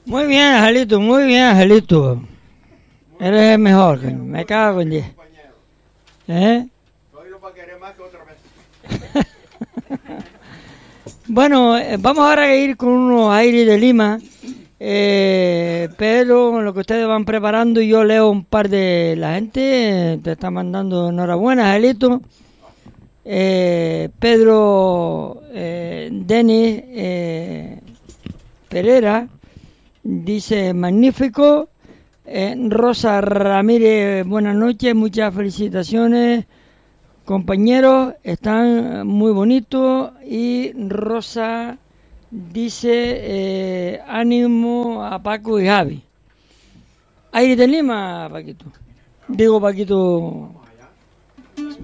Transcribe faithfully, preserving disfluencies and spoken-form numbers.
Muy bien, Angelito, muy bien, Angelito. Eres el mejor, coño. Me cago en diez. ¿Eh? Bueno, eh, vamos ahora a ir con unos aires de Lima. Eh, pero lo que ustedes van preparando, yo leo un par de la gente. eh, Te está mandando enhorabuena, Angelito. Eh, Pedro eh, Denis eh, Pereira dice magnífico. eh, Rosa Ramírez, buenas noches, muchas felicitaciones compañeros, están muy bonitos. Y Rosa dice eh, ánimo a Paco y Javi. Aire de Lima, Paquito, digo Paquito.